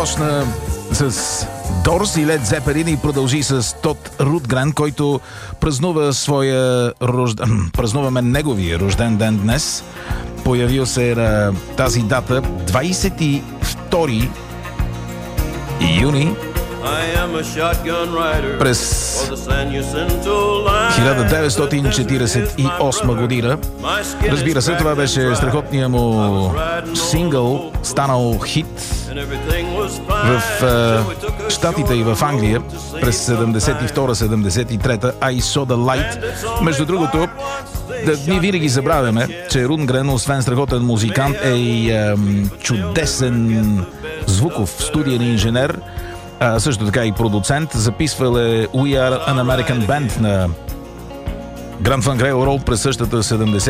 Почна с Дорс и Лед Зепелин и продължи с Тод Рудгрен, който празнуваме неговия рожден ден днес. Появил се на тази дата 22 юни през 1948 година. Разбира се, това беше страхотният му сингъл, станал хит в Щатите и в Англия през 72-73 I Saw the Light. Между другото, ние винаги забравяме, че Рудгрен, освен страхотен музикант, е и чудесен звуков студиен инженер, също така и продуцент. Записвал е We Are an American Band на Grand Funk Railroad през същата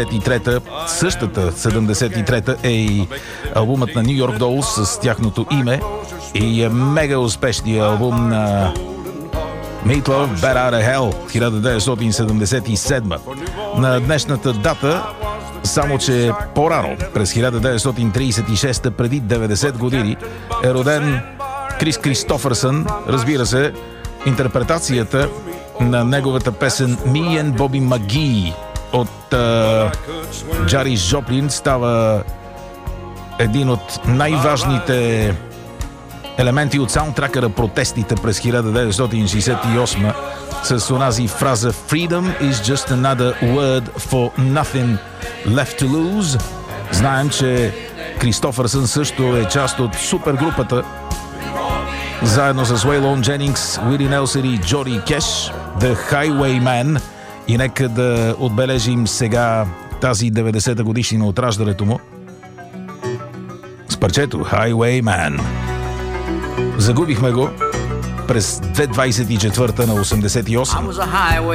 73-та е и албумът на New York Dolls с тяхното име и е мега успешният албум на Meat Loaf Bad Outta Hell 1977. На днешната дата, само че по-рано, през 1936, преди 90 години, е роден Крис Кристофърсън. Разбира се, интерпретацията на неговата песен Me and Bobby McGee от Джарис Жоплин става един от най-важните елементи от саундтрака на протестите през 1968 с онази фраза Freedom is just another word for nothing left to lose. Знаем, че Кристофърсън също е част от супергрупата заедно с Уейлон Дженингс, Уили Нелсън и Джоди Кеш, The Highwaymen. И нека да отбележим сега тази 90-та годишнина от раждането му с парчето Highwayman. Загубихме го през 2024 на 88.